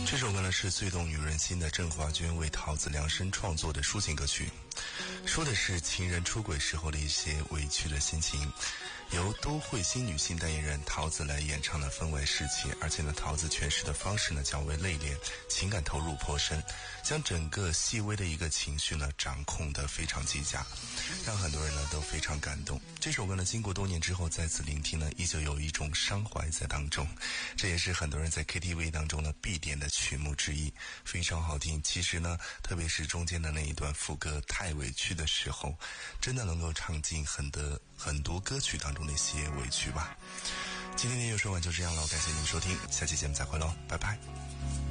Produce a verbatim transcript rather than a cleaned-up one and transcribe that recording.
这首歌呢是最动女人心的郑华娟为桃子量身创作的抒情歌曲，说的是情人出轨时候的一些委屈的心情，由都会新女性代言人桃子来演唱的分外世气，而且呢桃子诠释的方式呢较为内敛，情感投入颇深，将整个细微的一个情绪呢掌控得非常极佳，让很多人呢都非常感动。这首歌呢经过多年之后再次聆听呢，依旧有一种伤怀在当中，这也是很多人在 K T V 当中呢必点的曲目之一，非常好听。其实呢特别是中间的那一段副歌太委屈的时候，真的能够唱进很多很多歌曲当中的一些委屈吧。今天的夜说晚就这样了，感谢您收听，下期节目再会喽，拜拜。